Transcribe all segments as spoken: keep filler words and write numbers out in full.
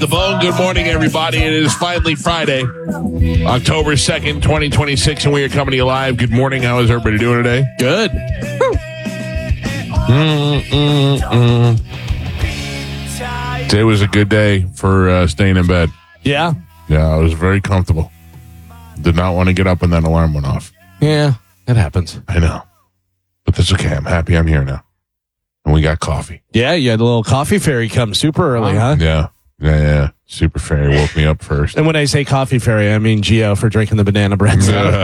The Bone. Good morning, everybody. It is finally Friday, October second, twenty twenty-six, and we are coming to you live. Good morning. How is everybody doing today? Good. Mm, mm, mm. Today was a good day for uh, staying in bed. Yeah? Yeah, I was very comfortable. Did not want to get up when that alarm went off. Yeah, it happens. I know. But that's okay. I'm happy I'm here now. And we got coffee. Yeah, you had a little coffee fairy come super early, huh? Yeah. Yeah, yeah. Super Fairy woke me up first. And when I say coffee fairy, I mean Gio for drinking the banana bread.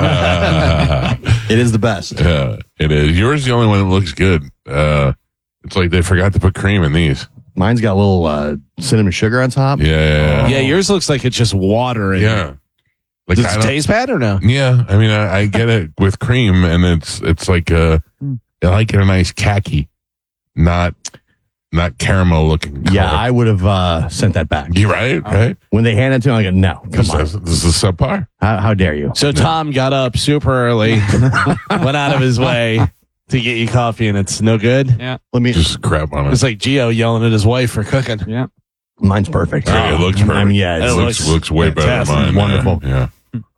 It is the best. Yeah, it is. Yours is the only one that looks good. Uh, it's like they forgot to put cream in these. Mine's got a little uh, cinnamon sugar on top. Yeah. Yeah, yours looks like it's just water. In Yeah. Like, Does I it don't- taste bad or no? Yeah, I mean, I, I get it with cream, and it's it's like a, I like it a nice khaki, not not caramel looking. Yeah, color. I would have uh, sent that back. You right, right. When they hand it to me, I go, no, come This, on. is, this is subpar. How, how dare you? So Tom got up super early, went out of his way to get you coffee, and it's no good. Yeah. Let me. Just crap on it. It's like Gio yelling at his wife for cooking. Yeah. Mine's perfect. Right, it looks I mean, perfect. yeah, It it's, It looks looks looks way better than fantastic. mine. Wonderful. Yeah.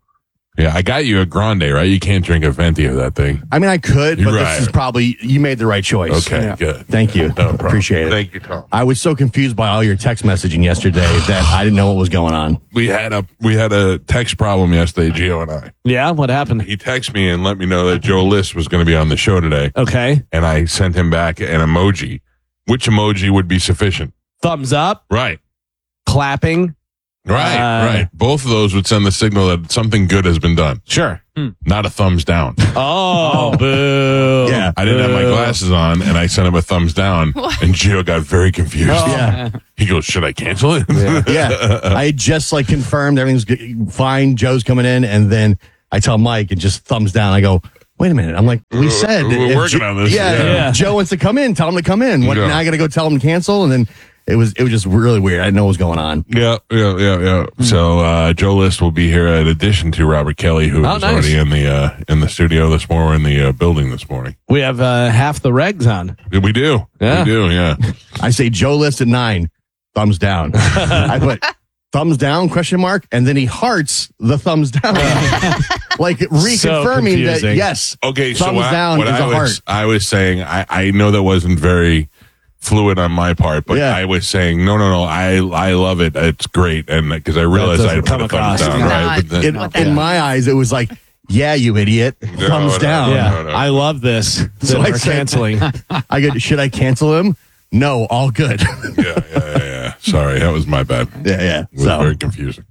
Yeah, I got you a grande, right? You can't drink a venti of that thing. I mean, I could, You're but right. this is probably, you made the right choice. Okay, Yeah. good. Thank you. No problem. Appreciate it. Thank you, Tom. I was so confused by all your text messaging yesterday that I didn't know what was going on. We had a we had a text problem yesterday, Gio and I. Yeah, what happened? He texted me and let me know that Joe List was going to be on the show today, Okay. and I sent him back an emoji. Which emoji would be sufficient? Thumbs up, Right, clapping. right, Uh, right. Both of those would send the signal that something good has been done, Sure. not a thumbs down. Oh, boo. Yeah. I didn't have my Boo. glasses on, and I sent him a thumbs down, and Gio got very confused. Oh. Yeah. He goes, "Should I cancel it?" Yeah. I had just like confirmed everything's good, fine. Joe's coming in. And then I tell Mike and just thumbs down. I go, wait a minute. I'm like, we We're- said. we're if working Jo- on this. Yeah, Yeah. if Joe wants to come in. Tell him to come in. What, Yeah. Now I got to go tell him to cancel. And then it was it was just really weird. I didn't know what was going on. Yeah, yeah, yeah, yeah. So uh, Joe List will be here in addition to Robert Kelly, who Oh, was nice. already in the uh, in the studio this morning, in the uh, building this morning. We have uh, half the regs on. We do, Yeah. we do, yeah. I say Joe List at nine, thumbs down. I put thumbs down question mark, and then he hearts the thumbs down, like reconfirming that confusing. yes, Okay, so thumbs what, down what is I a was, heart. I was saying, I, I know that wasn't very fluid on my part, but Yeah. I was saying, no, no, no, I I love it. It's great, and because I realized I doesn't put a come thumbs across. down, It's right? not. But then, In, What in the- my eyes, it was like, yeah, you idiot, thumbs no, down. Yeah, no, no. I love this. So So I we're said- canceling. I go, should I cancel him? No, all good. yeah, yeah, yeah, yeah. Sorry, that was my bad. yeah, yeah. It was So very confusing.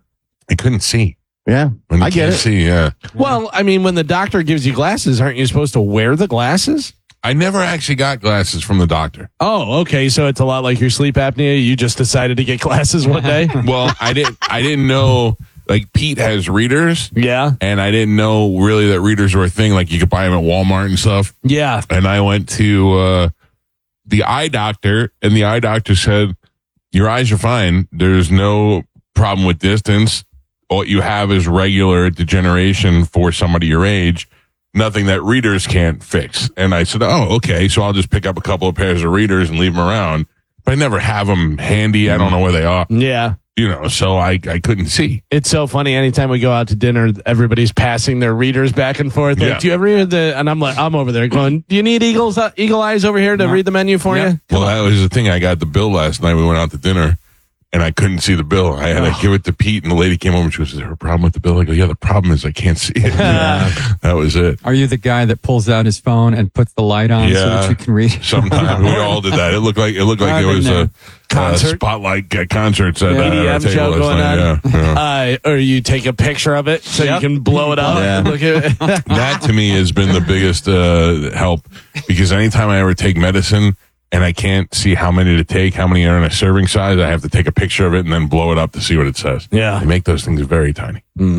I couldn't see. yeah, When you I get can't it. see, yeah. Well, I mean, when the doctor gives you glasses, aren't you supposed to wear the glasses? I never actually got glasses from the doctor. Oh, okay. So it's a lot like your sleep apnea. You just decided to get glasses one day. Well, I didn't. I didn't know. Like Pete has readers, Yeah. and I didn't know really that readers were a thing. Like you could buy them at Walmart and stuff. Yeah. And I went to uh, the eye doctor, and the eye doctor said, "Your eyes are fine. There's no problem with distance. What you have is regular degeneration for somebody your age. Nothing that readers can't fix." And I said, "Oh, okay. So I'll just pick up a couple of pairs of readers and leave them around." But I never have them handy. I don't know where they are. Yeah. You know, so I, I couldn't see. It's so funny. Anytime we go out to dinner, everybody's passing their readers back and forth. Like, Yeah. do you ever read the? And I'm like, I'm over there going, do you need eagles, uh, eagle eyes over here to read the menu for Yeah. you? Well, that was the thing. I got the bill last night. We went out to dinner, and I couldn't see the bill. I had to give it to Pete, and the lady came over and she goes, "Is there a problem with the bill?" I go, "Yeah, the problem is I can't see it." That was it. Are you the guy that pulls out his phone and puts the light on so Yeah. that you can read? Sometimes we all did that. It looked like it looked like I've there been was a, there. a Concert? spotlight at concerts at, Yeah. uh, at E D M our table show last going night. on. Yeah, yeah. Uh, or you take a picture of it so Yep. you can blow it up. Yeah. Look at it. That to me has been the biggest uh, help, because anytime I ever take medicine and I can't see how many to take, how many are in a serving size, I have to take a picture of it and then blow it up to see what it says. Yeah. They make those things very tiny.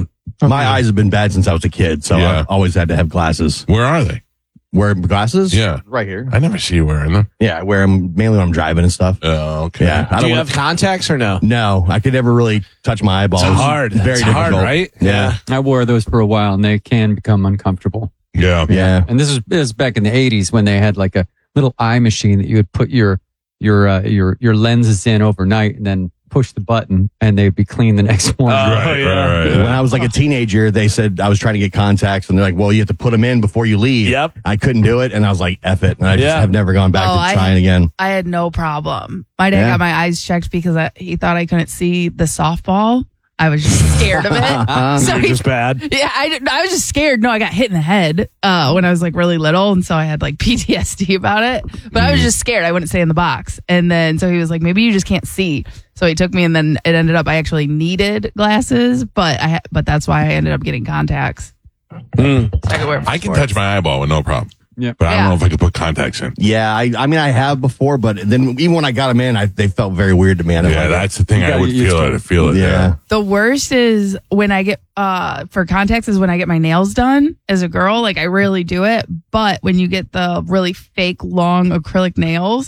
My eyes have been bad since I was a kid, so Yeah. I've always had to have glasses. Where are they? Wear glasses? Yeah. Right here. I never see you wearing them. Yeah, I wear them mainly when I'm driving and stuff. Oh, okay. Yeah. I Do don't you want- have contacts or no? No, I could never really touch my eyeballs. It's hard. Very it's difficult. hard, right? Yeah. I wore those for a while and they can become uncomfortable. Yeah. Yeah. And this is, this is back in the eighties when they had like a little eye machine that you would put your your uh, your your lenses in overnight and then push the button and they'd be clean the next morning. Oh, Right, yeah. right, right. When I was like a teenager, they said I was trying to get contacts, and they're like, "Well, you have to put them in before you leave." Yep. I couldn't do it, and I was like, "F it," and I just Yeah. have never gone back Oh, to I- trying again. I had no problem. My dad Yeah. got my eyes checked because I, he thought I couldn't see the softball. I was just scared of it. so You're he, just bad. yeah, I, didn't- I was just scared. No, I got hit in the head uh, when I was like really little, and so I had like P T S D about it. But I was just scared. I wouldn't stay in the box, and then so he was like, maybe you just can't see. So he took me, and then it ended up I actually needed glasses, but I ha- but that's why I ended up getting contacts. Mm. So I could wear 'em for I can sports. touch my eyeball with no problem. Yeah. But I don't Yeah. know if I could put contacts in. Yeah, I, I mean, I have before, but then even when I got them in, I, they felt very weird to me. I don't Yeah, like it. that's the thing. You I gotta would get used feel to it. it. I feel it. yeah. Yeah. The worst is when I get uh for contacts is when I get my nails done as a girl. Like I rarely do it, but when you get the really fake long acrylic nails,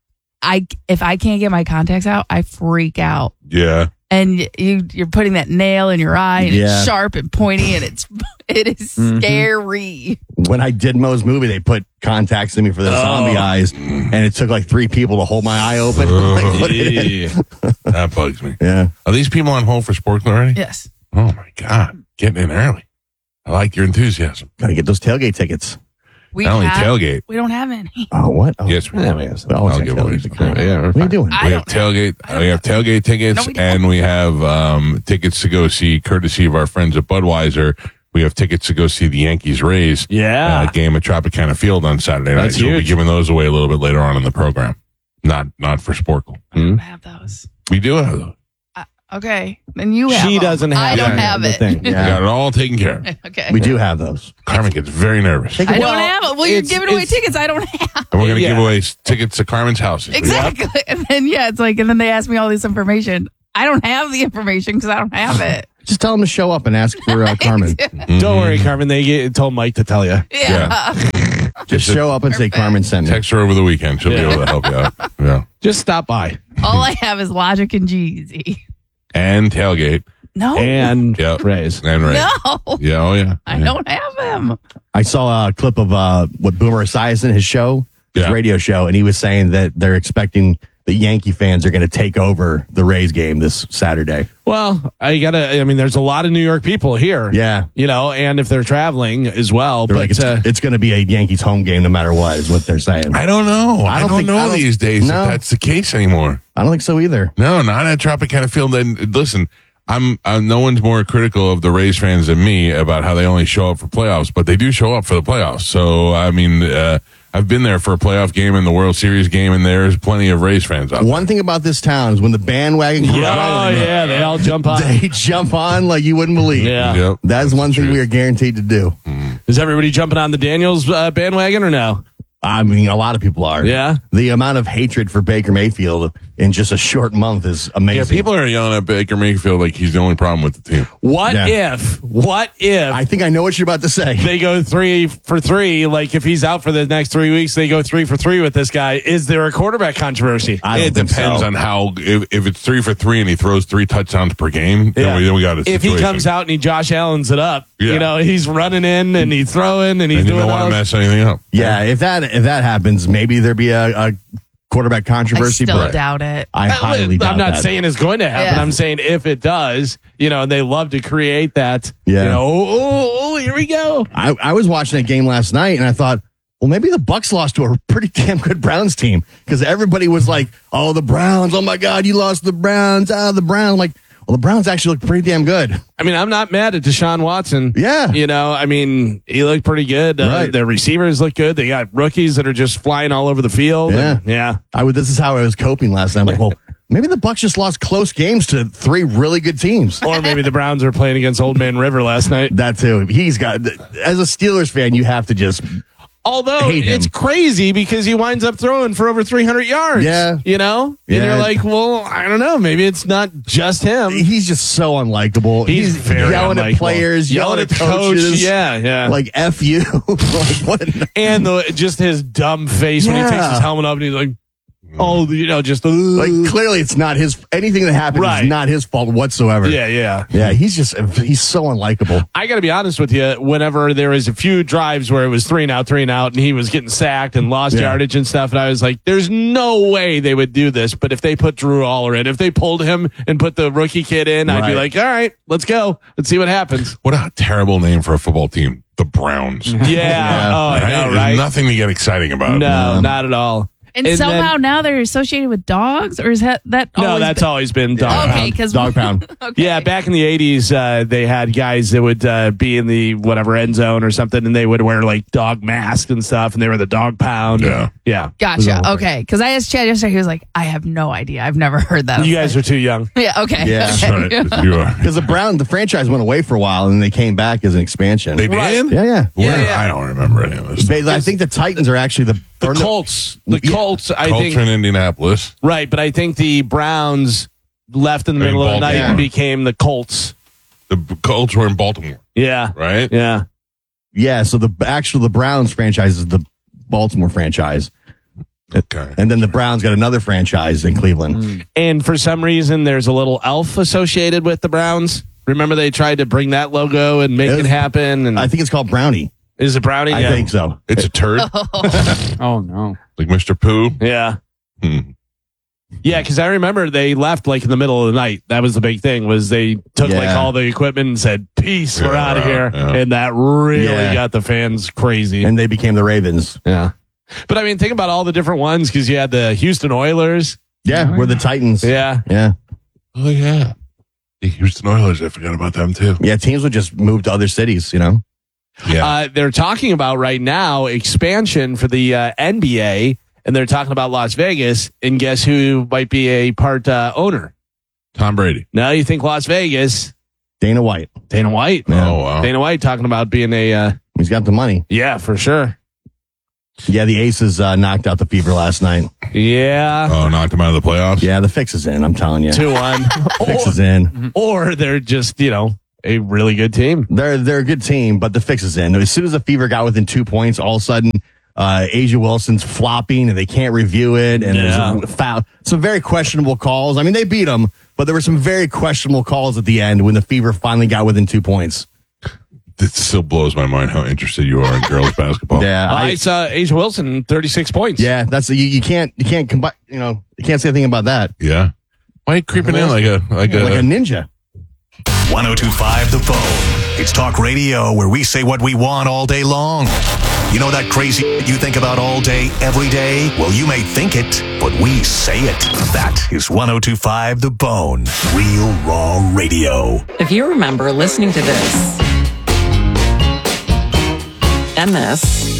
I if I can't get my contacts out, I freak out. Yeah. And y- you you're putting that nail in your eye, and Yeah. it's sharp and pointy, and it's it is Mm-hmm. scary. When I did Mo's movie, they put contacts in me for the zombie eyes, and it took like three people to hold my eye open. Like, put it in. Yeah. That bugs me. Yeah. Are these people on hold for sports already? Yes. Oh my God. Getting in early. I like your enthusiasm. Gotta get those tailgate tickets. We Not only have, tailgate. We don't have any. Oh, what? Oh, Yes, we Yeah, do. we have some. we always I'll have give tailgate away. tickets. Yeah, we're What are you doing? I We have don't- tailgate. We have tailgate tickets, No, we don't. and we have um, tickets to go see, courtesy of our friends at Budweiser. We have tickets to go see the Yankees Rays Yeah. uh, game at Tropicana Field on Saturday night. That's So we'll be huge. giving those away a little bit later on in the program. Not not for Sporkle. I don't have those. We do have those. Okay, then you have. She them. doesn't have I don't it. have The it. thing. We Yeah. got it all taken care of. Okay. We do have those. Carmen gets very nervous. Take I it. don't Well, have it. Well, you're it's- giving away it's- tickets. I don't have. And we're going to Yeah. give away s- tickets to Carmen's house. Exactly. And then yeah, it's like, and then they ask me all this information. I don't have the information because I don't have it. Just tell them to show up and ask for uh, Carmen. Don't worry, Carmen. They get, told Mike to tell you. Yeah. Just show up and say Carmen sent me. Text her over the weekend. She'll Yeah. be able to help you out. Yeah. Just stop by. All I have is Logic and G-Eazy. And tailgate. No. And Yep. raise. And Ray. No. Yeah. Oh, yeah. I Yeah. don't have them. I saw a clip of uh, what Boomer Esiason, his show, his Yeah. radio show, and he was saying that they're expecting the Yankee fans are going to take over the Rays game this Saturday. Well, I gotta. I mean, there's a lot of New York people here. Yeah. You know, and if they're traveling as well, They're but like, it's, uh, it's going to be a Yankees home game no matter what, is what they're saying. I don't know. I don't, don't think- know I don't- these days no. if that's the case anymore. I don't think so either. No, not at Tropicana Field. And listen, I'm, I'm no one's more critical of the Rays fans than me about how they only show up for playoffs, but they do show up for the playoffs. So I mean, uh, I've been there for a playoff game and the World Series game, and there's plenty of Rays fans out there. One thing about this town is when the bandwagon comes yeah, oh rolling, yeah, they all jump on. they jump on like you wouldn't believe. Yeah. Yep. That is one thing True. we are guaranteed to do. Is everybody jumping on the Daniels uh, bandwagon or no? I mean, a lot of people are. Yeah. The amount of hatred for Baker Mayfield in just a short month is amazing. Yeah, people are yelling at Baker Mayfield like he's the only problem with the team. What Yeah. if? What if? I think I know what you're about to say. they go three for three. Like if he's out for the next three weeks, they go three for three with this guy. Is there a quarterback controversy? I don't It think depends so. on how if, if it's three for three and he throws three touchdowns per game, then Yeah. we then we got a If situation. he comes out and he Josh Allen's it up, Yeah. you know, he's running in and he's throwing and he's and you doing don't all want to this- mess anything up. Yeah, if that if that happens, maybe there'd be a, a quarterback I controversy. still but doubt it. I highly doubt I'm not that. saying it's going to happen. Yeah. I'm saying if it does, you know, and they love to create that. Yeah. You know, oh, oh, oh, here we go. I, I was watching that game last night, and I thought, well, maybe the Bucks lost to a pretty damn good Browns team because everybody was like, "Oh, the Browns! Oh my God, you lost to the Browns! Ah, the Browns!" I'm like, well, the Browns actually look pretty damn good. I mean, I'm not mad at Deshaun Watson. Yeah. You know, I mean, he looked pretty good. Uh, Right. Their receivers look good. They got rookies that are just flying all over the field. Yeah. And, yeah. I would. This is how I was coping last night. I'm like, well, maybe the Bucks just lost close games to three really good teams. Or maybe the Browns are playing against Old Man River last night. That too. He's got. As a Steelers fan, you have to just. Although hate him. it's crazy because he winds up throwing for over three hundred yards. Yeah. You know? Yeah. And you're like, well, I don't know. Maybe it's not just him. He's just so unlikable. He's, very yelling unlikable. at players, yelling, at the coaches. coach. Yeah, yeah. Like F you. Like, what? and the just his dumb face when he takes Yeah. his helmet off and he's like, oh, you know, just uh, Like clearly, it's not his. Anything that happened Right. is not his fault whatsoever. yeah, yeah. yeah. He's just he's so unlikable. I got to be honest with you. Whenever there was a few drives where it was three and out, three and out, and he was getting sacked and lost Yeah. yardage and stuff, and I was like, "There's no way they would do this." But if they put Drew Aller in, if they pulled him and put the rookie kid in, I'd be Right. like, "All right, let's go. Let's see what happens." What a terrible name for a football team. The Browns. Yeah. Yeah. Oh, I know, There's right? nothing to get exciting about. No, not at all. And, And somehow then- now they're associated with dogs, or is that that? No, always that's been- always been dog Okay, pound. because Dog pound. Okay. Yeah, back in the eighties, uh, they had guys that would uh, be in the whatever end zone or something, and they would wear like dog masks and stuff, and they were the dog pound. Yeah. Yeah. Gotcha. Okay, because I asked Chad yesterday. He was like, "I have no idea. I've never heard that." You guys are too young. yeah. Okay. Yeah. okay. Right. You are. Because the Brown, the franchise went away for a while, and they came back as an expansion. They Right. did? yeah, yeah. Where? Yeah, yeah. I don't remember any of this. They, I think the Titans are actually the The or no, Colts. The Yeah. Colts, I Culture think. in Indianapolis. Right, but I think the Browns left in the In middle of the night Baltimore. and became the Colts. The Colts were in Baltimore, Yeah. right? Yeah. Yeah, so the actual the Browns franchise is the Baltimore franchise, Okay. and then the Browns got another franchise in Cleveland. And for some reason, there's a little elf associated with the Browns. Remember, they tried to bring that logo and make It it, was- happen. And I think it's called Brownie. is it Brownie? I Yeah. think so. It's a turd, Oh no. like Mister Pooh. Yeah. Hmm. Yeah, because I remember they left like in the middle of the night. That was the big thing, was they took like Yeah. all the equipment and said, "Peace, we're Yeah, out of we're here," out, yeah. and that really Yeah. got the fans crazy. And they became the Ravens. yeah, but I mean, think about all the different ones, because you had the Houston Oilers. Yeah, we're the Titans. Yeah, Yeah. Oh, yeah. The Houston Oilers, I forgot about them too. Yeah, teams would just move to other cities, you know? Yeah. uh, they're talking about right now expansion for the uh, N B A, and they're talking about Las Vegas. And guess who might be a part uh, owner? Tom Brady. Now you think Las Vegas? Dana White. Dana White. Yeah. Oh, wow. Dana White talking about being a uh, He's got the money. yeah, for sure. Yeah, the Aces uh, knocked out the Fever last night. Yeah. Oh, knocked him out of the playoffs? Yeah, the fix is in, I'm telling you. two one. Fix is in. Or they're just, you know, a really good team. They're they're a good team, but the fix is in. As soon as the Fever got within two points, all of a sudden, uh, Asia Wilson's flopping and they can't review it. And Yeah. there's a foul. Some very questionable calls. I mean, they beat them, but there were some very questionable calls at the end when the Fever finally got within two points. It still blows my mind how interested you are in girls basketball. Yeah, I, I, saw Asia Wilson, thirty-six points. yeah, that's you, you can't you can't combine. You know, you can't say anything about that. Yeah. Why are you creeping in like a like a, Like a ninja. one oh two point five The Phone. It's talk radio where we say what we want all day long. You know that crazy you think about all day, every day? Well, you may think it, but we say it. That is one oh two point five The Bone. Real raw radio. If you remember listening to this and this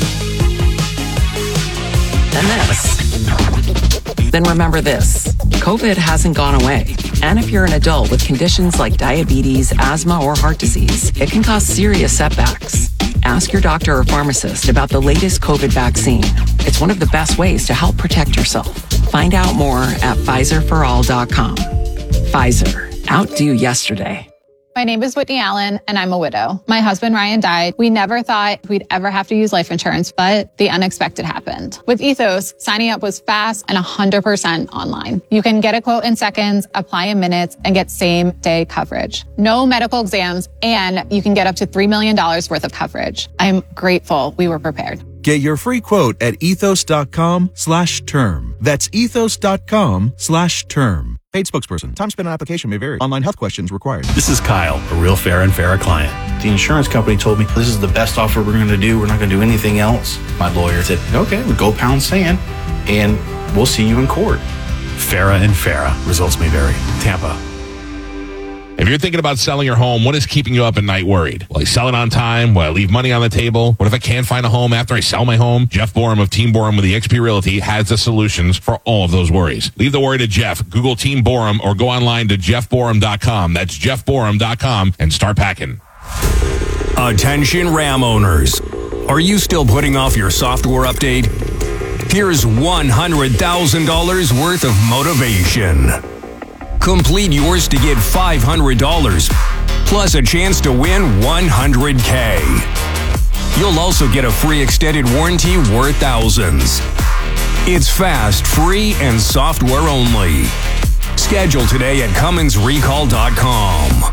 and this, then remember this. COVID hasn't gone away. And if you're an adult with conditions like diabetes, asthma, or heart disease, it can cause serious setbacks. Ask your doctor or pharmacist about the latest COVID vaccine. It's one of the best ways to help protect yourself. Find out more at Pfizer for all dot com. Pfizer. Outdo yesterday. My name is Whitney Allen, and I'm a widow. My husband, Ryan, died. We never thought we'd ever have to use life insurance, but the unexpected happened. With Ethos, signing up was fast and one hundred percent online. You can get a quote in seconds, apply in minutes, and get same-day coverage. No medical exams, and you can get up to three million dollars worth of coverage. I'm grateful we were prepared. Get your free quote at ethos.com slash term. That's ethos.com slash term. Paid spokesperson. Time spent on application may vary. Online health questions required. This is Kyle, a real fair and fair client. The insurance company told me this is the best offer we're going to do. We're not going to do anything else. My lawyer said, okay, we'll go pound sand and we'll see you in court. Farah and Farah. Results may vary. Tampa. If you're thinking about selling your home, what is keeping you up at night worried? Will I sell it on time? Will I leave money on the table? What if I can't find a home after I sell my home? Jeff Borum of Team Borum with eXp Realty has the solutions for all of those worries. Leave the worry to Jeff. Google Team Borum or go online to jeff borum dot com. That's jeff borum dot com and start packing. Attention Ram owners. Are you still putting off your software update? Here's one hundred thousand dollars worth of motivation. Complete yours to get five hundred dollars, plus a chance to win one hundred thousand dollars. You'll also get a free extended warranty worth thousands. It's fast, free, and software only. Schedule today at Cummins Recall dot com.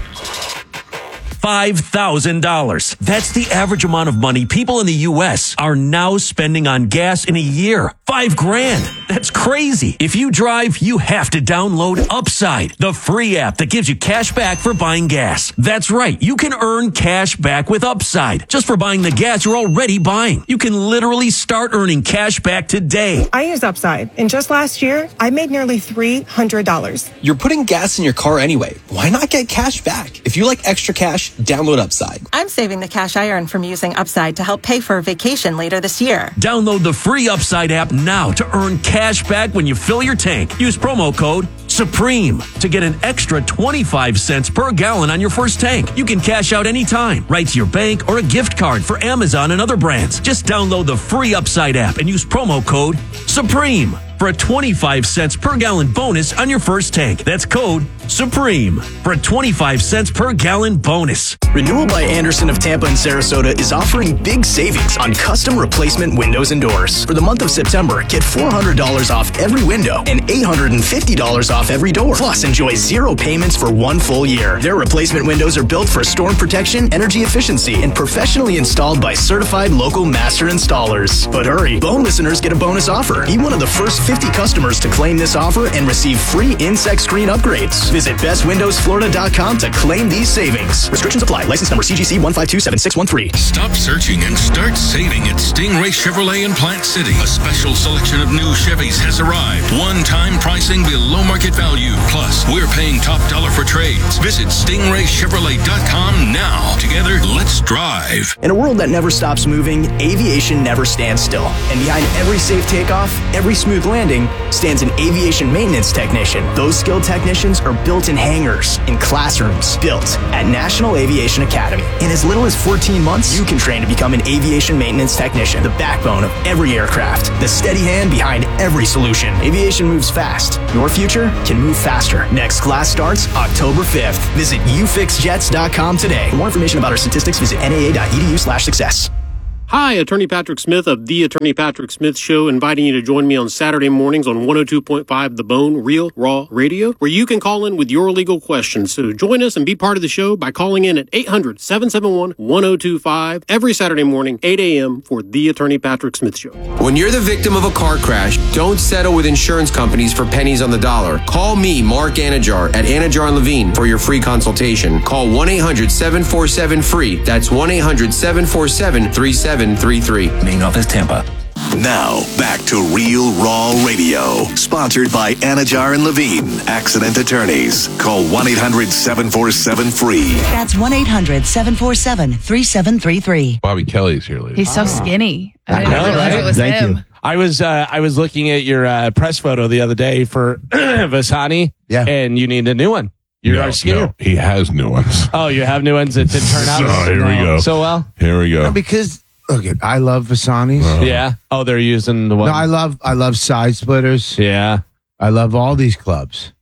five thousand dollars. That's the average amount of money people in the U S are now spending on gas in a year. Five grand. That's crazy. If you drive, you have to download Upside, the free app that gives you cash back for buying gas. That's right. You can earn cash back with Upside just for buying the gas you're already buying. You can literally start earning cash back today. I use Upside, and just last year, I made nearly three hundred dollars. You're putting gas in your car anyway. Why not get cash back? If you like extra cash, download Upside. I'm saving the cash I earn from using Upside to help pay for a vacation later this year. Download the free Upside app now to earn cash back when you fill your tank. Use promo code SUPREME to get an extra twenty-five cents per gallon on your first tank. You can cash out anytime, right to your bank or a gift card for Amazon and other brands. Just download the free Upside app and use promo code SUPREME for a twenty-five cents per gallon bonus on your first tank. That's code SUPREME for a twenty-five cents per gallon bonus. Renewal by Anderson of Tampa and Sarasota is offering big savings on custom replacement windows and doors. For the month of September, get four hundred dollars off every window and eight hundred fifty dollars off every door. Plus, enjoy zero payments for one full year. Their replacement windows are built for storm protection, energy efficiency, and professionally installed by certified local master installers. But hurry, Bone listeners get a bonus offer. Be one of the first fifty customers to claim this offer and receive free insect screen upgrades. Visit best windows florida dot com to claim these savings. Restrictions apply. License number C G C one five two seven six one three. Stop searching and start saving at Stingray Chevrolet in Plant City. A special selection of new Chevys has arrived. One-time pricing below market value. Plus, we're paying top dollar for trades. Visit Stingray Chevrolet dot com now. Together, let's drive. In a world that never stops moving, aviation never stands still. And behind every safe takeoff, every smooth landing, stands an aviation maintenance technician. Those skilled technicians are built in hangars, in classrooms, built at National Aviation Academy. In as little as fourteen months, you can train to become an aviation maintenance technician, the backbone of every aircraft, the steady hand behind every solution. Aviation moves fast. Your future can move faster. Next class starts October fifth. Visit u fix jets dot com today. For more information about our statistics, visit N A A dot E D U slash success. Hi, Attorney Patrick Smith of The Attorney Patrick Smith Show, inviting you to join me on Saturday mornings on one oh two point five The Bone, Real Raw Radio, where you can call in with your legal questions. So join us and be part of the show by calling in at eight hundred, seven seven one, one oh two five every Saturday morning, eight a.m. for The Attorney Patrick Smith Show. When you're the victim of a car crash, don't settle with insurance companies for pennies on the dollar. Call me, Mark Anajar, at Anajar and Levine for your free consultation. Call one eight hundred, seven four seven, F R E E. That's one eight hundred, seven four seven, three seven three three. Main office, Tampa. Now, back to Real Raw Radio, sponsored by Anajar and Levine, Accident Attorneys. Call one eight hundred, seven four seven, F R E E. That's one eight hundred, seven four seven, three seven three three. Bobby Kelly's here, ladies. He's so skinny. I didn't I know, realize right? it was Thank him. you. I was uh, I was looking at your uh, press photo the other day for Vasani. Yeah. And you need a new one. You no, are skinnier. no, he has new ones. Oh, you have new ones that didn't turn out So, here we go. so well? Here we go. No, because look, I love Vasanis. Uh-huh. Yeah. Oh, they're using the one. No, I love I love Side Splitters. Yeah. I love all these clubs.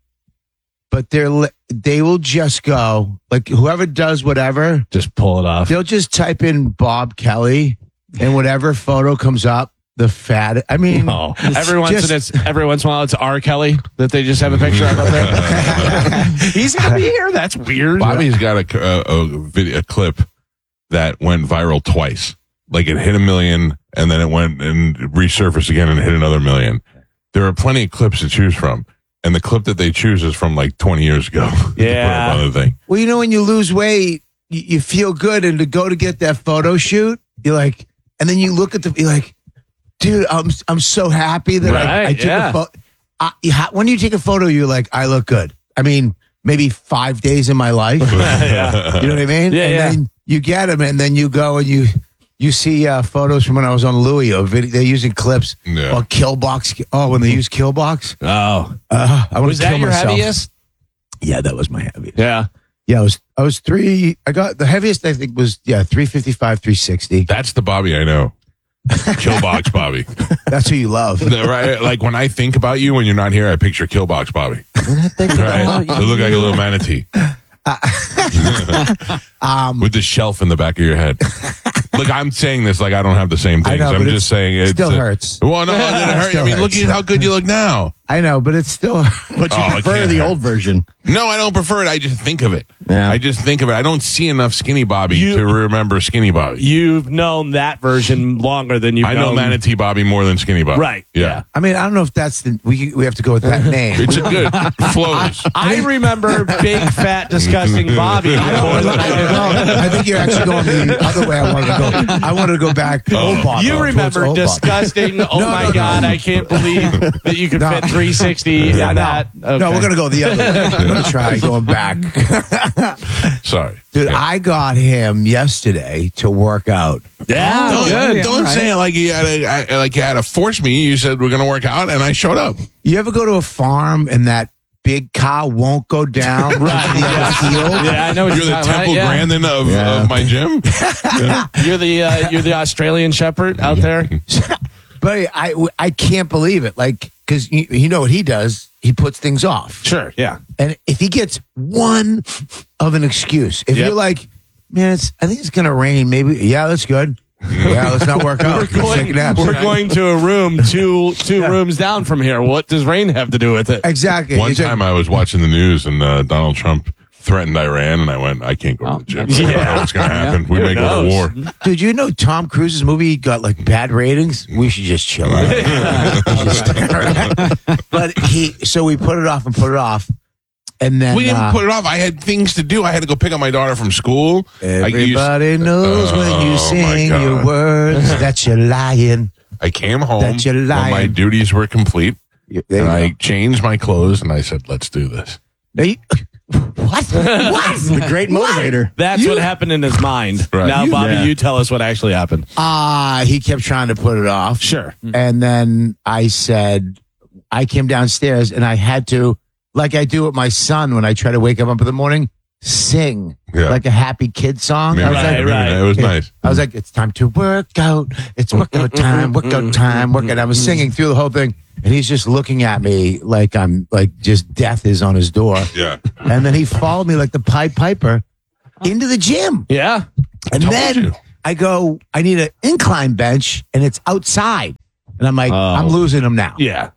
But they're li- they will just go like whoever does whatever, just pull it off. They'll just type in Bob Kelly and whatever photo comes up, the fat. I mean, no. every once just, in it's every once in a while it's R. Kelly that they just have a picture of up there. He's gonna be here. That's weird. Bobby's got a, a, a video a clip that went viral twice. Like it hit a million and then it went and resurfaced again and hit another million. There are plenty of clips to choose from. And the clip that they choose is from like twenty years ago. Yeah. To put up on the thing. Well, you know, when you lose weight, you, you feel good. And to go to get that photo shoot, you're like, and then you look at the, you're like, dude, I'm I'm so happy that right, I, I took yeah. a photo. I, you ha- when you take a photo, you're like, I look good. I mean, maybe five days in my life. Yeah. You know what I mean? Yeah, and yeah. then you get them, and then you go and you you see uh, photos from when I was on Louis. Or video, they're using clips. Yeah. Or Killbox. Oh, when they use Killbox. Oh. Uh, I want Was to that kill your myself. heaviest? Yeah, that was my heaviest. Yeah. Yeah, I was I was three. I got the heaviest. I think was yeah three fifty five, three sixty. That's the Bobby I know. Killbox Bobby. That's who you love, The- right? Like when I think about you when you're not here, I picture Killbox Bobby. Right? You look like a little manatee um, with the shelf in the back of your head. Look, I'm saying this like I don't have the same I things. know, I'm but just it saying it still hurts. Well, no, it didn't hurt. Still I mean, look hurts. at how good you look now. I know, but it's still. But you Oh, it prefer can't the hurt. old version. No, I don't prefer it. I just think of it. Yeah. I just think of it. I don't see enough Skinny Bobby You- to remember Skinny Bobby. You've known that version longer than you've I know known. Manatee Bobby more than Skinny Bobby. Right. Yeah. I mean, I don't know if that's the. We we have to go with that name. It's a good flows. I remember big, fat, disgusting Bobby. more than I do. No, I think you're actually going the other way. I wanted to go. I wanted to go back. Old Bob, You towards remember Old Bob. disgusting. Oh No, my no, no. God! I can't believe that you could No. fit three sixty Yeah, in no. that. Okay. No, we're gonna go the other way. We're gonna try going back. Sorry. Dude, Yeah. I got him yesterday to work out. Yeah, Don't, good. don't Right. say it like you had to, I- like you had to force me. You said we're going to work out, and I showed up. You ever go to a farm and that big cow won't go down right. to the other field? Yeah, I know what You're you're the talking Temple about. Yeah. Grandin of, Yeah. of my gym. You're the uh, you're the Australian Shepherd out there. But I, I can't believe it. Like, because you, you know what he does? He puts things off. Sure. Yeah. And if he gets one of an excuse, if Yep. you're like, man, it's, I think it's going to rain, maybe, yeah, that's good. Yeah, let's not work out. We're Let's going, take a nap. we're going to a room two two rooms down from here. What does rain have to do with it? Exactly. One He's like, time I was watching the news, and uh, Donald Trump threatened Iran, and I went, I can't go to the gym. I don't know what's going to happen. We Who may go to knows? war. dude, you know Tom Cruise's movie got like bad ratings? We should just chill out. But he, so we put it off and put it off. And then We didn't uh, put it off. I had things to do. I had to go pick up my daughter from school. I used- everybody knows when you Oh, my sing God. your words that you're lying. I came home That you're when lying. my duties were complete, You- there and you I go. changed my clothes, and I said, let's do this. Now you- what? What? The great motivator. That's what happened in his mind. Right. Now, You- Bobby, yeah. you tell us what actually happened. Uh, he kept trying to put it off. Sure. And then I said, I came downstairs and I had to, like I do with my son when I try to wake him up in the morning, sing Yeah. like a happy kid song. Yeah, I was right, like, right. It was nice. I was like, it's time to work out. It's workout time, workout time, workout. I was singing through the whole thing. And he's just looking at me like I'm like just death is on his door. Yeah. And then he followed me like the Pied Piper into the gym. Yeah. And Told then you. I go, I need an incline bench and it's outside. And I'm like, I'm losing him now. Yeah.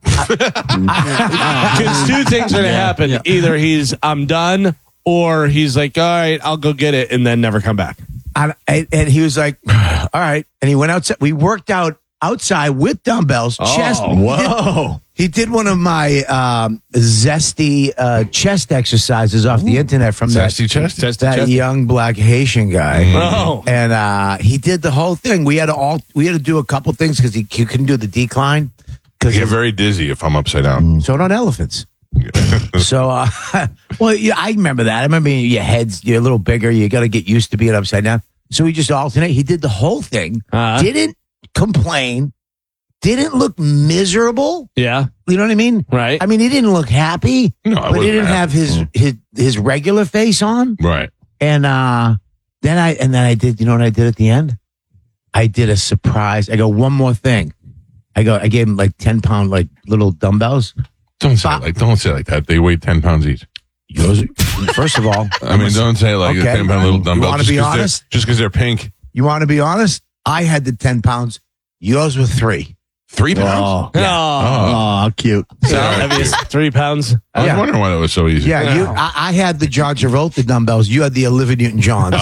Because two things are going to happen. Either he's, I'm done, or he's like, all right, I'll go get it, and then never come back. And, and, and he was like, all right. And he went outside. We worked out outside with dumbbells, chest. Whoa. He did one of my um, zesty uh, chest exercises off the internet from Zesty that, chest? Zesty that chest? young black Haitian guy. Oh. And uh, he did the whole thing. We had to all we had to do a couple things because he, he couldn't do the decline. I Because get very dizzy if I'm upside down. so don't elephants. So, uh, well, yeah, I remember that. I remember your head's you're a little bigger. You got to get used to being upside down. So he just alternate. He did the whole thing. Uh-huh. Didn't complain. Didn't look miserable. Yeah. You know what I mean? Right. I mean, he didn't look happy, No, I but he wasn't didn't have happy. his his his regular face on. Right. And uh, then I and then I did. You know what I did at the end? I did a surprise. I go one more thing. I go. I gave him like ten pound like little dumbbells. Don't say it like don't say it like that. They weigh ten pounds each. Yours, first of all, I mean, don't say it like Okay. a ten pound little You dumbbell. wanna just be 'cause they're- honest? Just because they're pink. you want to be honest? I had the ten pounds. Yours were three. Three pounds? Oh, Oh, cute. so heaviest three pounds. I was Yeah. wondering why that was so easy. Yeah, you. I, I had the John Travolta dumbbells. You had the Olivia Newton-Johns.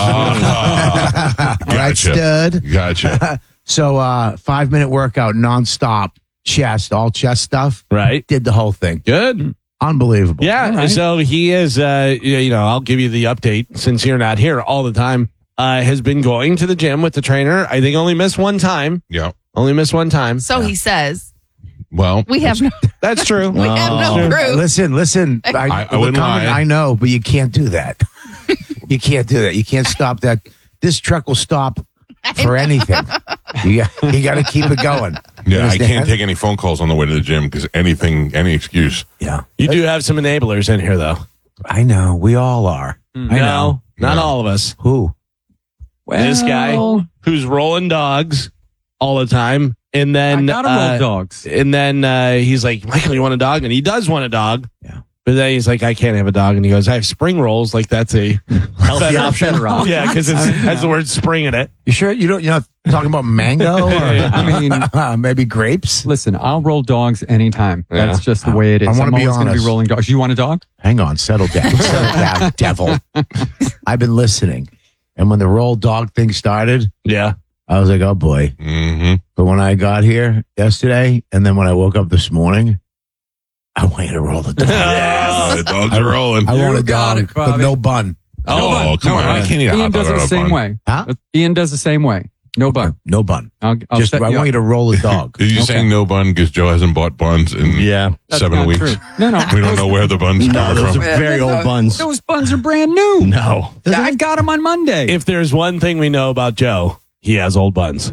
Oh, All right, gotcha. stud. Gotcha. So, uh, five minute workout, nonstop, chest, all chest stuff. Right. Did the whole thing. Good. Unbelievable. Yeah. So he is, uh, you know, I'll give you the update since you're not here all the time. Uh, has been going to the gym with the trainer. I think only missed one time. Yeah. Only missed one time. So he says. Well, We have no, That's true. we have no proof. Listen, listen. I, I- I wouldn't we're coming- lie. I know, but you can't do that. You can't do that. You can't stop that. This truck will stop for anything. You got, you got to keep it going. You yeah, I understand? can't take any phone calls on the way to the gym because anything, any excuse. Yeah, You do have some enablers in here, though. I know. We all are. I know. No, not No. all of us. Who? This guy who's rolling dogs all the time. And then, I got him uh, roll dogs. and then uh, he's like, Michael, you want a dog? And he does want a dog. Yeah. But then he's like, I can't have a dog. And he goes, I have spring rolls. Like, that's a healthy option. Yeah, because it has the word spring in it. You sure you don't? You're not talking about mango or I mean, uh, maybe grapes? Listen, I'll roll dogs anytime. Yeah. That's just the way it is. I wanna I'm be always going to honest. be rolling dogs. You want a dog? Hang on, settle down, settle down, devil. I've been listening, and when the roll dog thing started, yeah, I was like, oh boy. Mm-hmm. But when I got here yesterday, and then when I woke up this morning, I wanted to roll the dog. Oh, the dogs are rolling. I want a got dog, it, but Bobby. no bun. Oh, No bun. come No on. bun. I can't eat a Ian hot dog does it on the a same bun. way. Huh? Ian does the same way. No bun. No bun. I'll, I'll Just set I you want up. you to roll a dog. Are you Okay. saying no bun because Joe hasn't bought buns in Yeah. That's seven not weeks? true. No, no. We don't know where the buns No, come those from. are very old buns. Those buns are brand new. No. I got them on Monday. If there's one thing we know about Joe, he has old buns.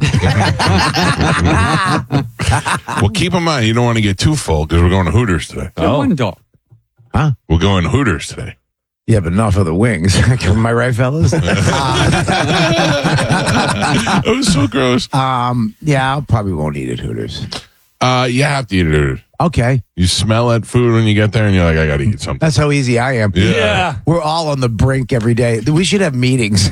Well, keep in mind, you don't want to get too full because we're going to Hooters today. Get one dog. Huh? We're going to Hooters today. Yeah, but not for the wings. Am I right, fellas? It was so gross. um, yeah, I probably won't eat at Hooters. Uh, you have to eat it at Hooters. Okay. You smell that food when you get there and you're like, I got to eat something. That's how easy I am. Yeah. Yeah. We're all on the brink every day. We should have meetings.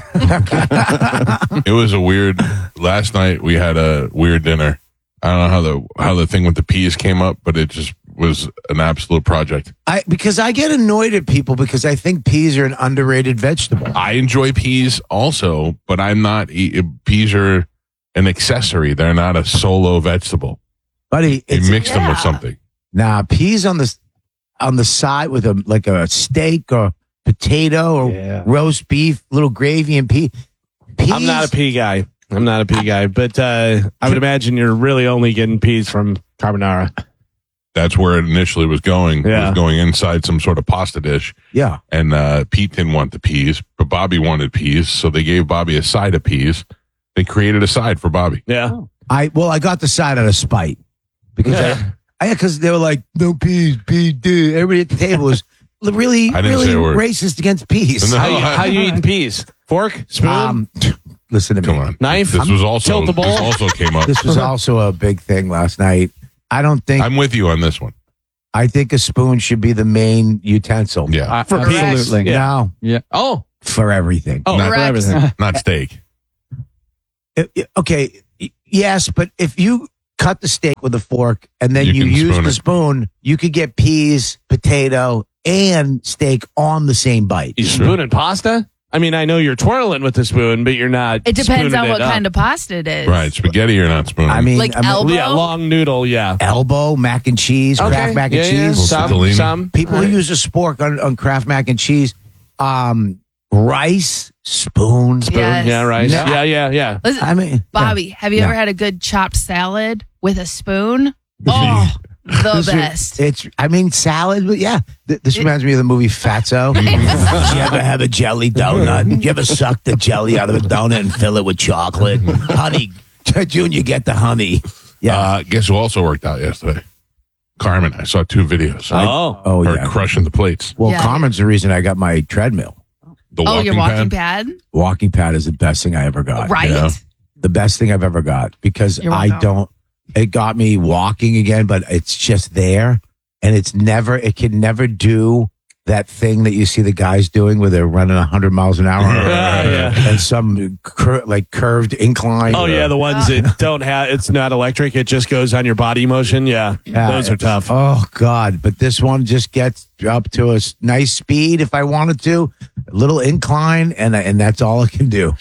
It was a weird, last night we had a weird dinner. I don't know how the, how the thing with the peas came up, but it just was an absolute project. I because I get annoyed at people because I think peas are an underrated vegetable. I enjoy peas also, but I'm not, eat, peas are an accessory. They're not a solo vegetable. Buddy, You it's mix them with something. Nah, peas on the on the side with a like a steak or potato or Yeah. roast beef, little gravy and pea. Peas, I'm not a pea guy. I'm not a pea guy, but uh, I would imagine you're really only getting peas from carbonara. That's where it initially was going. It Yeah. was going inside some sort of pasta dish. Yeah. And uh, Pete didn't want the peas, but Bobby wanted peas. So they gave Bobby a side of peas. They created a side for Bobby. Yeah. I well, I got the side out of spite because Yeah. I, I because they were like no peas, peas, dude. Everybody at the table was really, I didn't really say a word. racist against peas. No. How, you, how you eating peas? Fork? Spoon? Um, listen to me. Come on. Knife? This was also, Tilt the bowl? this also came up. This was also a big thing last night. I don't think I'm with you on this one. I think a spoon should be the main utensil. Yeah. Uh, For peas. absolutely. Yeah. No, Yeah. Oh. for everything. Oh, Not- for everything. Not steak. It- it- okay, y- yes, but if you cut the steak with a fork and then You you, can use spoon the it. spoon, you could get peas, potato, and steak on the same bite. You spooning pasta? I mean, I know you're twirling with the spoon, but you're not. It depends spooning on it what up. kind of pasta it is. Right. Spaghetti or not spooning. I mean, Like I mean, elbow? Yeah, long noodle. Yeah. elbow, mac and cheese, Kraft mac and yeah, yeah. cheese. Some, Tortellini. some. People Right. who use a spork on, on Kraft mac and cheese, um, rice, spoon. Yes. Yeah, right. No. Yeah, yeah, yeah. Listen, I mean, Bobby, have you Yeah. ever had a good chopped salad with a spoon? Oh, the This is- best. It's, I mean, salad, but yeah. Th- This reminds me of the movie Fatso. Did you ever have a jelly donut? Did you ever suck the jelly out of a donut and fill it with chocolate? Honey, Junior, get the honey. Yeah. Uh, guess who also worked out yesterday? Carmen. I saw two videos. Oh. oh, Her yeah. crushing the plates. Well, Yeah. Carmen's the reason I got my treadmill. The Oh, walking your walking pad. pad? Walking pad is the best thing I ever got. Right? you know? The best thing I've ever got because You're I welcome. don't, it got me walking again, but it's just there and it's never, it can never do that thing that you see the guys doing where they're running one hundred miles an hour Yeah, yeah. and some cur- like curved incline. Oh yeah, the ones that don't have. It's not electric. It just goes on your body motion. Yeah, Yeah, those are it's- tough. Oh God! But this one just gets up to a s- nice speed if I wanted to, a little incline, and and that's all it can do.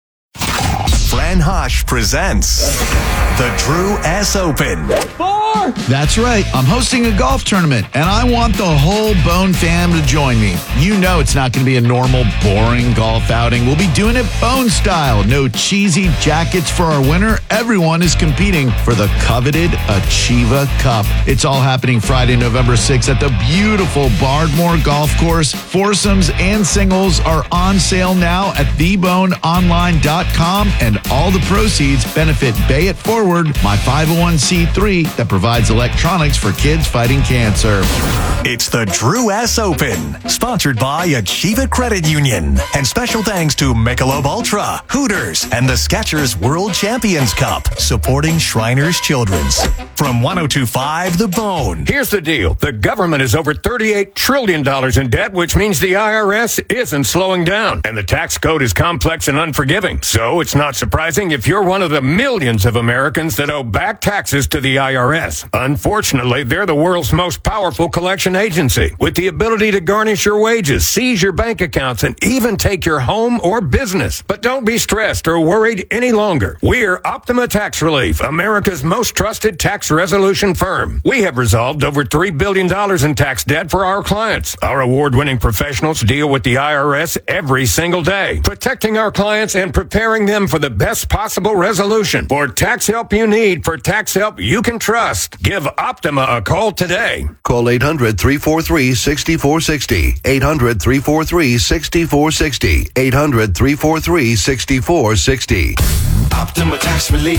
Fran Hush presents the Drew S. Open. That's right. I'm hosting a golf tournament, and I want the whole Bone fam to join me. You know it's not going to be a normal, boring golf outing. We'll be doing it Bone style. No cheesy jackets for our winner. Everyone is competing for the coveted Achieva Cup. It's all happening Friday, November sixth at the beautiful Bardmore Golf Course. Foursomes and singles are on sale now at the bone online dot com, and all the proceeds benefit Bay It Forward, my five oh one c three that provides provides electronics for kids fighting cancer. It's the Drew S. Open, sponsored by Achieva Credit Union. And special thanks to Michelob Ultra, Hooters, and the Skechers World Champions Cup, supporting Shriners Children's. From one oh two point five The Bone. Here's the deal. The government is over thirty-eight trillion dollars in debt, which means the I R S isn't slowing down. And the tax code is complex and unforgiving. So it's not surprising if you're one of the millions of Americans that owe back taxes to the I R S. Unfortunately, they're the world's most powerful collection agency, with the ability to garnish your wages, seize your bank accounts, and even take your home or business. But don't be stressed or worried any longer. We're Optima Tax Relief, America's most trusted tax resolution firm. We have resolved over three billion dollars in tax debt for our clients. Our award-winning professionals deal with the I R S every single day, protecting our clients and preparing them for the best possible resolution. For tax help you need, for tax help you can trust, give Optima a call today. Call eight hundred, three four three, six four six zero. eight hundred, three four three, six four six zero. eight hundred, three four three, six four six zero. Optima Tax Relief.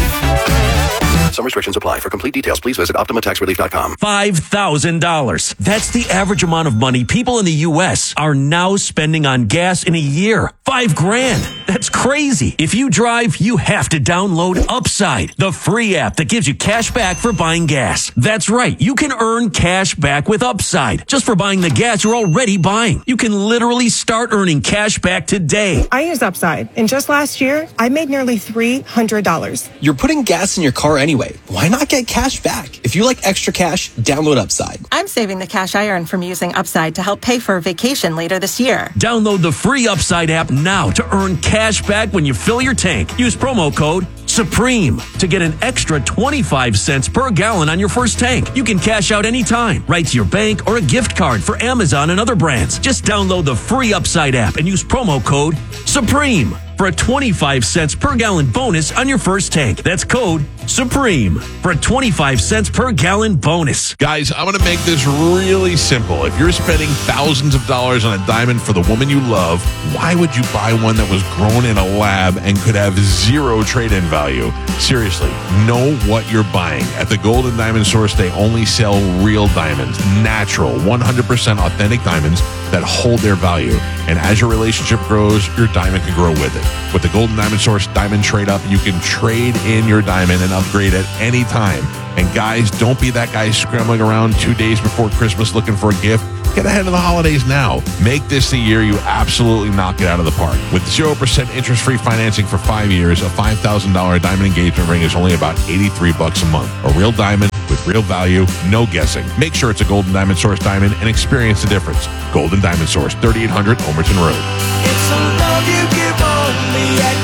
Some restrictions apply. For complete details, please visit optima tax relief dot com. five thousand dollars. That's the average amount of money people in the U S are now spending on gas in a year. Five grand. That's crazy. If you drive, you have to download Upside, the free app that gives you cash back for buying gas. That's right. You can earn cash back with Upside just for buying the gas you're already buying. You can literally start earning cash back today. I use Upside, and just last year, I made nearly three hundred dollars. You're putting gas in your car anyway. Why not get cash back? If you like extra cash, download Upside. I'm saving the cash I earn from using Upside to help pay for a vacation later this year. Download the free Upside app now to earn cash back when you fill your tank. Use promo code Supreme to get an extra twenty-five cents per gallon on your first tank. You can cash out anytime, right to your bank or a gift card for Amazon and other brands. Just download the free Upside app and use promo code Supreme for a twenty-five cents per gallon bonus on your first tank. That's code Supreme for a twenty-five cents per gallon bonus. Guys, I'm going to make this really simple. If you're spending thousands of dollars on a diamond for the woman you love, why would you buy one that was grown in a lab and could have zero trade-in value? Seriously, know what you're buying. At the Gold and Diamond Source, they only sell real diamonds, natural, one hundred percent authentic diamonds that hold their value. And as your relationship grows, your diamond can grow with it. With the Gold and Diamond Source Diamond Trade Up, you can trade in your diamond and upgrade at any time. And guys, don't be that guy scrambling around two days before Christmas looking for a gift. Get ahead of the holidays now. Make this the year you absolutely knock it out of the park. With zero percent interest-free financing for five years, a five thousand dollars diamond engagement ring is only about eighty-three bucks a month. A real diamond with real value, no guessing. Make sure it's a Golden Diamond Source diamond and experience the difference. Golden Diamond Source, thirty-eight hundred Omerton Road. It's a love you give only at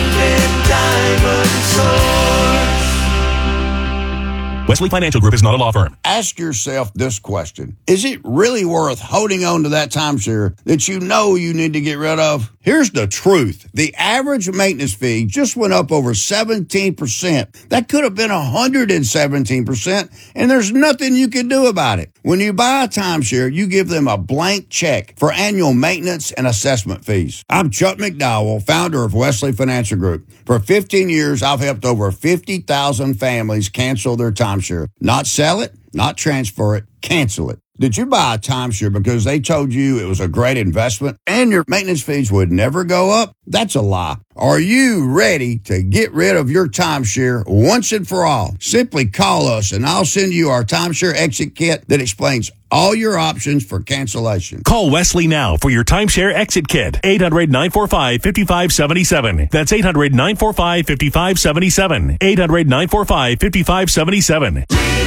Golden Diamond Source. Wesley Financial Group is not a law firm. Ask yourself this question. Is it really worth holding on to that timeshare that you know you need to get rid of? Here's the truth. The average maintenance fee just went up over seventeen percent. That could have been one hundred seventeen percent, and there's nothing you can do about it. When you buy a timeshare, you give them a blank check for annual maintenance and assessment fees. I'm Chuck McDowell, founder of Wesley Financial Group. For fifteen years, I've helped over fifty thousand families cancel their timeshare. Not sell it, not transfer it, cancel it. Did you buy a timeshare because they told you it was a great investment and your maintenance fees would never go up? That's a lie. Are you ready to get rid of your timeshare once and for all? Simply call us and I'll send you our timeshare exit kit that explains all your options for cancellation. Call Wesley now for your timeshare exit kit. eight hundred, nine four five, five five seven seven. That's eight hundred, nine four five, five five seven seven. eight hundred, nine four five, five five seven seven.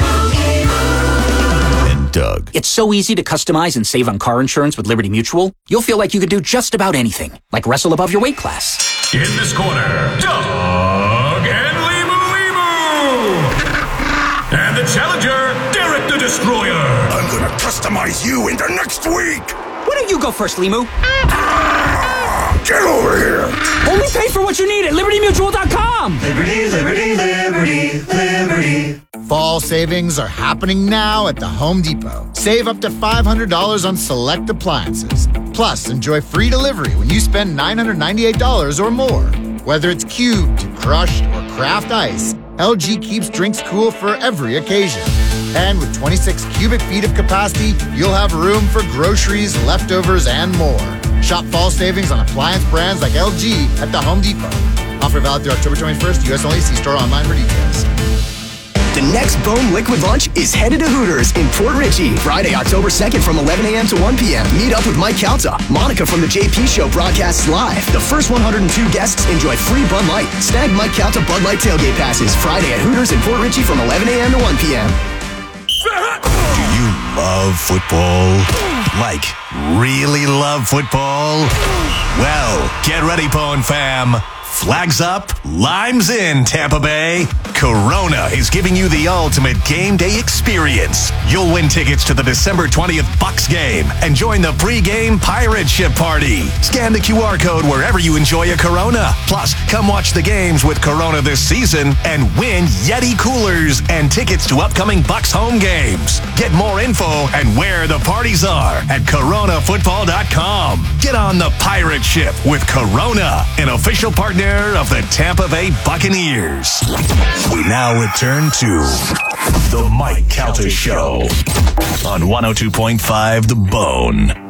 Doug. It's so easy to customize and save on car insurance with Liberty Mutual. You'll feel like you could do just about anything, like wrestle above your weight class. In this corner, Doug and Limu Limu. And the challenger, Derek the Destroyer. I'm gonna customize you into next week. Why don't you go first, Limu? Get over here. Only pay for what you need at Liberty Mutual dot com. Liberty, Liberty, Liberty, Liberty. Fall savings are happening now at the Home Depot. Save up to five hundred dollars on select appliances. Plus, enjoy free delivery when you spend nine hundred ninety-eight dollars or more. Whether it's cubed, crushed, or craft ice, L G keeps drinks cool for every occasion. And with twenty-six cubic feet of capacity, you'll have room for groceries, leftovers, and more. Shop fall savings on appliance brands like L G at the Home Depot. Offer valid through October twenty-first. U S only. See store online for details. The next Bone Liquid Lunch is headed to Hooters in Port Richey, Friday, October second from eleven a.m. to one p.m. Meet up with Mike Calta. Monica from The J P Show broadcasts live. The first one hundred two guests enjoy free Bud Light. Snag Mike Calta Bud Light tailgate passes Friday at Hooters in Port Richey from eleven a.m. to one p.m. Do you love football? Like, really love football? Well, get ready, Bone fam. Flags up, limes in, Tampa Bay. Corona is giving you the ultimate game day experience. You'll win tickets to the December twentieth Bucks game and join the pre-game pirate ship party. Scan the Q R code wherever you enjoy a Corona. Plus, come watch the games with Corona this season and win Yeti coolers and tickets to upcoming Bucks home games. Get more info and where the parties are at corona football dot com. Get on the pirate ship with Corona, an official partner of the Tampa Bay Buccaneers. We now return to the Mike Calta Show on one oh two point five The Bone.